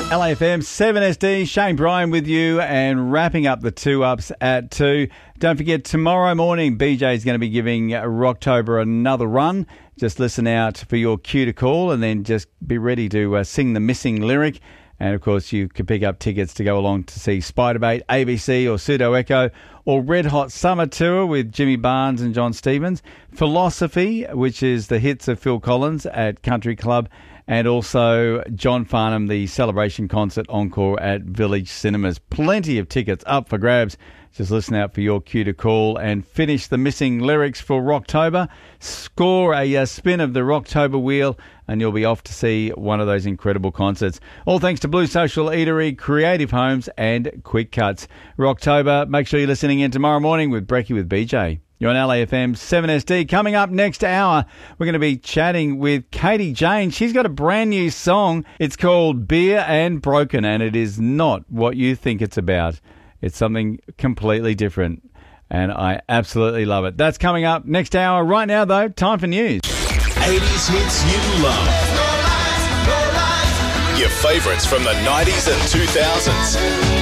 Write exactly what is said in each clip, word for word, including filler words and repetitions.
L A F M seven S D, Shane Bryan with you and wrapping up the two ups at two. Don't forget, tomorrow morning, B J is going to be giving Rocktober another run. Just listen out for your cue to call and then just be ready to uh, sing the missing lyric. And, of course, you can pick up tickets to go along to see Spiderbait, A B C or Pseudo Echo, or Red Hot Summer Tour with Jimmy Barnes and John Stevens, Philosophy, which is the hits of Phil Collins at Country Club, and also John Farnham, the Celebration Concert Encore at Village Cinemas. Plenty of tickets up for grabs. Just listen out for your cue to call and finish the missing lyrics for Rocktober. Score a, a spin of the Rocktober wheel and you'll be off to see one of those incredible concerts. All thanks to Blue Social Eatery, Creative Homes and Quick Cuts. Rocktober, make sure you're listening in tomorrow morning with Brekkie with B J. You're on L A F M seven S D. Coming up next hour, we're going to be chatting with Katie Jane. She's got a brand new song. It's called Beer and Broken, and it is not what you think it's about. It's something completely different, and I absolutely love it. That's coming up next hour. Right now, though, time for news. eighties hits you love. No lies, no lies. Your favourites from the nineties and two thousands.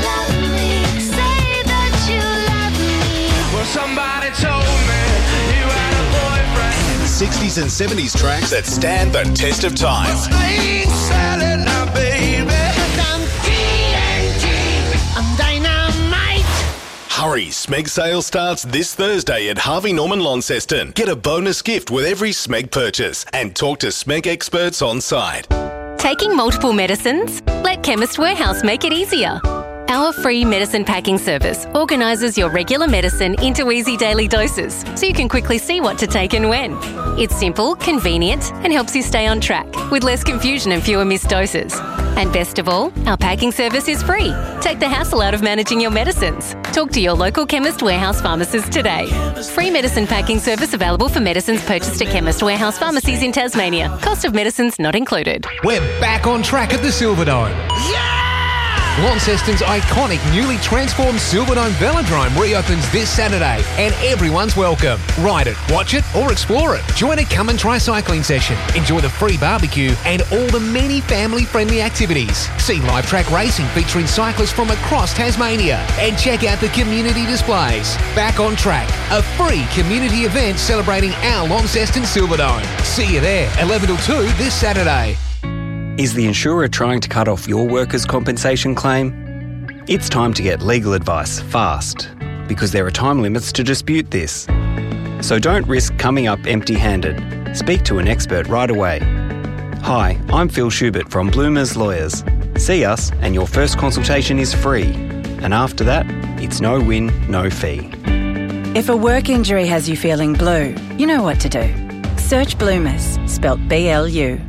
Somebody told me you had a boyfriend. sixties and seventies tracks that stand the test of time. I ain't selling now, baby. I'm T N T. I'm dynamite. Hurry, Smeg sale starts this Thursday at Harvey Norman Launceston. Get a bonus gift with every Smeg purchase and talk to Smeg experts on site. Taking multiple medicines? Let Chemist Warehouse make it easier. Our free medicine packing service organises your regular medicine into easy daily doses so you can quickly see what to take and when. It's simple, convenient and helps you stay on track with less confusion and fewer missed doses. And best of all, our packing service is free. Take the hassle out of managing your medicines. Talk to your local Chemist Warehouse pharmacist today. Free medicine packing service available for medicines purchased at Chemist Warehouse pharmacies in Tasmania. Cost of medicines not included. We're back on track at the Silverdome. Yeah! Launceston's iconic newly transformed Silverdome Velodrome reopens this Saturday and everyone's welcome. Ride it, watch it or explore it. Join a come and try cycling session. Enjoy the free barbecue and all the many family-friendly activities. See live track racing featuring cyclists from across Tasmania and check out the community displays. Back on Track, a free community event celebrating our Launceston Silverdome. See you there, eleven till two this Saturday. Is the insurer trying to cut off your workers' compensation claim? It's time to get legal advice fast, because there are time limits to dispute this. So don't risk coming up empty-handed. Speak to an expert right away. Hi, I'm Phil Schubert from Bloomers Lawyers. See us and your first consultation is free. And after that, it's no win, no fee. If a work injury has you feeling blue, you know what to do. Search Bloomers, spelt B L U.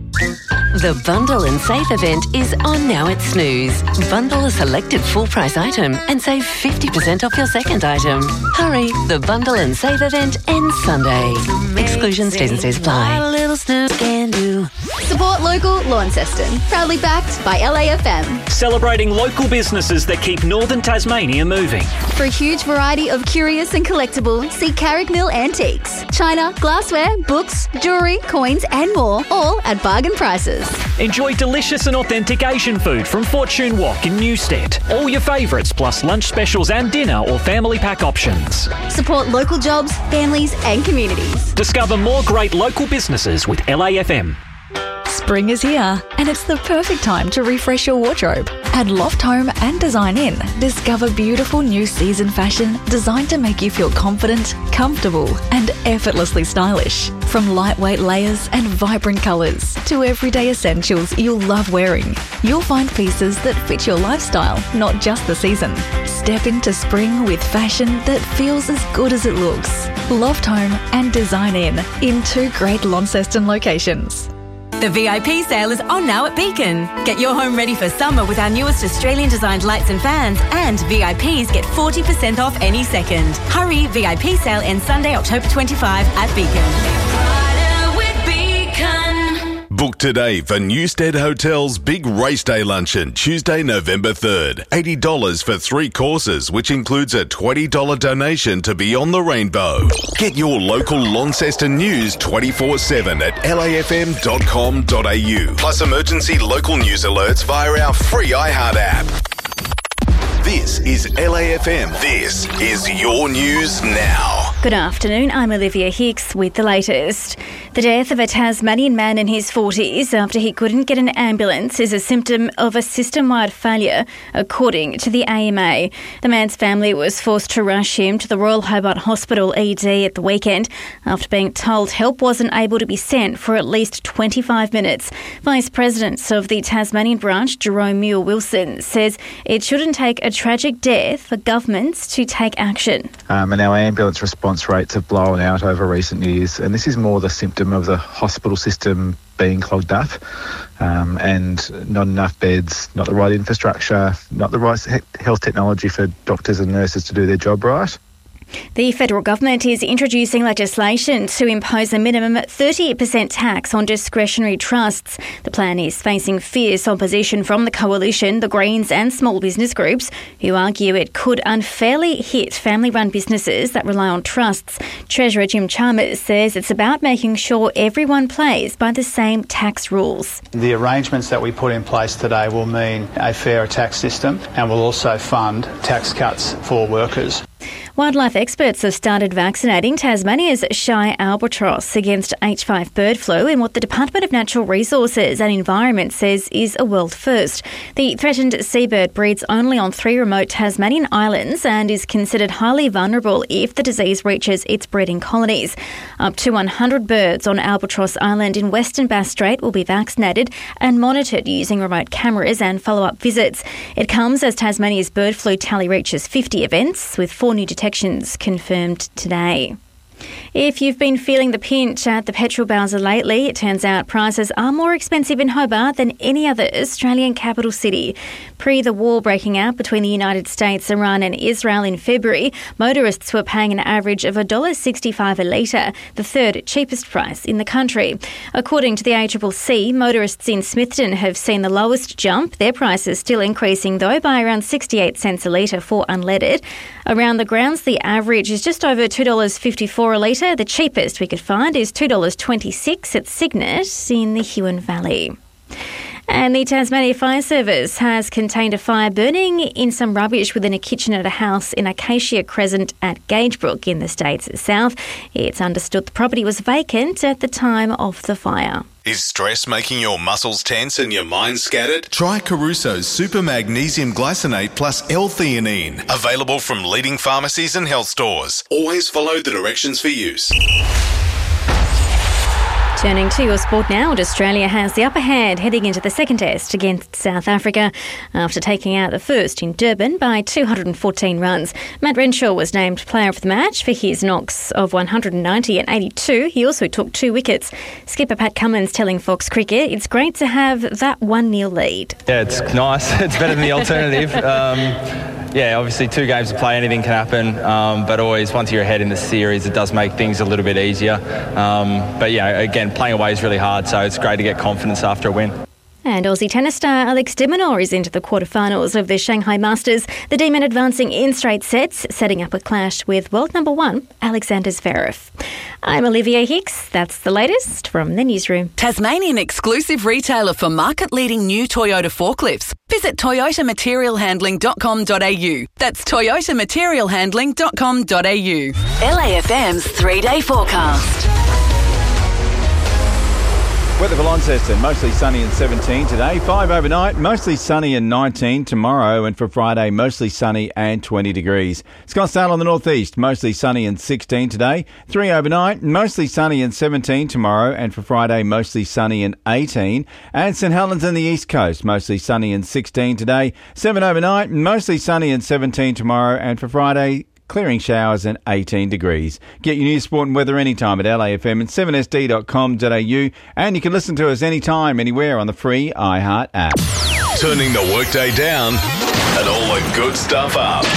The Bundle and Save event is on now at Snooze. Bundle a selected full price item and save fifty percent off your second item. Hurry, the Bundle and Save event ends Sunday. Exclusions, T's and C's apply. What a little snooze can do. Support local Launceston. Proudly backed by L A F M. Celebrating local businesses that keep northern Tasmania moving. For a huge variety of curious and collectible, see Carrick Mill Antiques. China, glassware, books, jewellery, coins and more, all at bargain prices. Enjoy delicious and authentic Asian food from Fortune Wok in Newstead. All your favourites plus lunch specials and dinner or family pack options. Support local jobs, families and communities. Discover more great local businesses with L A F M. Spring is here, and it's the perfect time to refresh your wardrobe. At Loft Home and Design Inn, discover beautiful new season fashion designed to make you feel confident, comfortable, and effortlessly stylish. From lightweight layers and vibrant colours to everyday essentials you'll love wearing, you'll find pieces that fit your lifestyle, not just the season. Step into spring with fashion that feels as good as it looks. Loft Home and Design Inn in two great Launceston locations. The V I P sale is on now at Beacon. Get your home ready for summer with our newest Australian-designed lights and fans, and V I Ps get forty percent off any second. Hurry, V I P sale ends Sunday, October twenty-fifth at Beacon. Book Book today for Newstead Hotel's big race day luncheon, Tuesday, November third. eighty dollars for three courses, which includes a twenty dollars donation to Beyond the Rainbow. Get your local Launceston news twenty-four seven at L A F M dot com dot A U. Plus emergency local news alerts via our free iHeart app. This is L A F M. This is your news now. Good afternoon, I'm Olivia Hicks with the latest. The death of a Tasmanian man in his forties after he couldn't get an ambulance is a symptom of a system-wide failure, according to the A M A. The man's family was forced to rush him to the Royal Hobart Hospital E D at the weekend after being told help wasn't able to be sent for at least twenty-five minutes. Vice President of the Tasmanian branch, Jerome Muir-Wilson, says it shouldn't take a tragic death for governments to take action. Um, and our ambulance response rates have blown out over recent years, and this is more the symptom of the hospital system being clogged up um, and not enough beds, not the right infrastructure, not the right health technology for doctors and nurses to do their job right. The federal government is introducing legislation to impose a minimum thirty percent tax on discretionary trusts. The plan is facing fierce opposition from the coalition, the Greens and small business groups, who argue it could unfairly hit family-run businesses that rely on trusts. Treasurer Jim Chalmers says it's about making sure everyone plays by the same tax rules. The arrangements that we put in place today will mean a fairer tax system and will also fund tax cuts for workers. Wildlife experts have started vaccinating Tasmania's shy albatross against H five bird flu in what the Department of Natural Resources and Environment says is a world first. The threatened seabird breeds only on three remote Tasmanian islands and is considered highly vulnerable if the disease reaches its breeding colonies. Up to one hundred birds on Albatross Island in Western Bass Strait will be vaccinated and monitored using remote cameras and follow-up visits. It comes as Tasmania's bird flu tally reaches fifty events, with four new detections confirmed today. If you've been feeling the pinch at the petrol bowser lately, it turns out prices are more expensive in Hobart than any other Australian capital city. Pre the war breaking out between the United States, Iran and Israel in February, motorists were paying an average of one dollar sixty-five a litre, the third cheapest price in the country. According to the A C C C, motorists in Smithton have seen the lowest jump, their prices still increasing though by around sixty-eight cents a litre for unleaded. Around the grounds, the average is just over two dollars fifty-four a litre. The cheapest we could find is two dollars twenty-six at Cygnet in the Huon Valley. And the Tasmania Fire Service has contained a fire burning in some rubbish within a kitchen at a house in Acacia Crescent at Gagebrook in the state's south. It's understood the property was vacant at the time of the fire. Is stress making your muscles tense and your mind scattered? Try Caruso's Super Magnesium Glycinate plus L-theanine. Available from leading pharmacies and health stores. Always follow the directions for use. Turning to your sport now, Australia has the upper hand heading into the second test against South Africa after taking out the first in Durban by two hundred fourteen runs. Matt Renshaw was named player of the match for his knocks of one hundred ninety and eighty-two. He also took two wickets. Skipper Pat Cummins telling Fox Cricket it's great to have that one nil lead. Yeah, it's nice. It's better than the alternative. Um, yeah, obviously two games to play, anything can happen, um, but always once you're ahead in the series, it does make things a little bit easier. Um, but yeah, again, playing away is really hard, so it's great to get confidence after a win. And Aussie tennis star Alex de Minaur is into the quarterfinals of the Shanghai Masters. The Demon advancing in straight sets, setting up a clash with world number one, Alexander Zverev. I'm Olivia Hicks. That's the latest from the newsroom. Tasmanian exclusive retailer for market-leading new Toyota forklifts. Visit toyota material handling dot com dot a u. That's toyota material handling dot com dot a u. L A F M's three-day forecast. Weather for Launceston, mostly sunny and seventeen today. five overnight, mostly sunny and nineteen tomorrow. And for Friday, mostly sunny and twenty degrees. Scottsdale on the northeast, mostly sunny and sixteen today. three overnight, mostly sunny and seventeen tomorrow. And for Friday, mostly sunny and eighteen. And St Helens on the east coast, mostly sunny and sixteen today. seven overnight, mostly sunny and seventeen tomorrow. And for Friday, clearing showers and eighteen degrees. Get your news, sport and weather anytime at L A F M and seven S D dot com dot a u. And you can listen to us anytime, anywhere on the free iHeart app. Turning the workday down and all the good stuff up.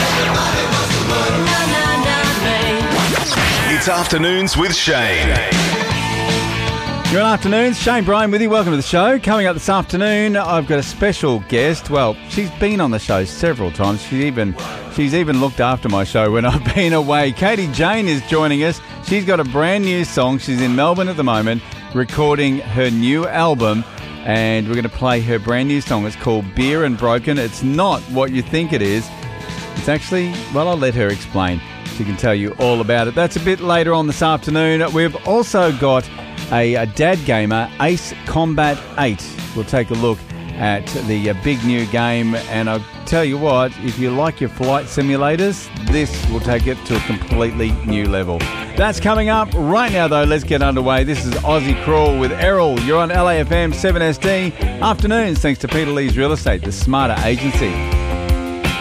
It's Afternoons with Shane. Good afternoon, Shane Bryan with you. Welcome to the show. Coming up this afternoon, I've got a special guest. Well, she's been on the show several times. She's even she's even looked after my show when I've been away. Katie Jane is joining us. She's got a brand new song. She's in Melbourne at the moment, recording her new album, and we're going to play her brand new song. It's called Beer and Broken. It's not what you think it is. It's actually, well, I'll let her explain. She can tell you all about it. That's a bit later on this afternoon. We've also got A, a dad gamer, Ace Combat eight. We'll take a look at the uh, big new game, and I'll tell you what, if you like your flight simulators, this will take it to a completely new level. That's coming up right now, though. Let's get underway. This is Aussie Crawl with Errol. You're on L A F M seven S D. Afternoons, thanks to Peter Lee's Real Estate, the smarter agency.